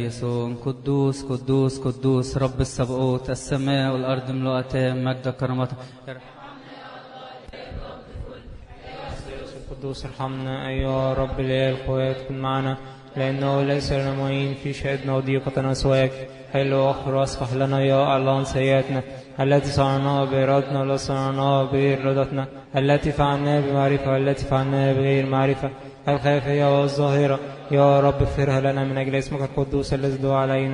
يسوع قدوس قدوس قدوس رب السبقوت، السماء والأرض ملؤتان مجد كرامته. القدوس ارحمنا أيها رب الإله القوات، كن معنا لأنه ليس لنا معين في شهدنا وضيقتنا سواك. حل واغفر واصفح لنا يا الله عن سيئاتنا التي صنعناها بإرادتنا ولا صنعناها بإرادتنا، التي فعلناها بمعرفة والتي فعلناها بغير معرفة، الخافية والظاهرة. يا رب اغفرها لنا من أجل اسمك القدوس الذي دعا علينا.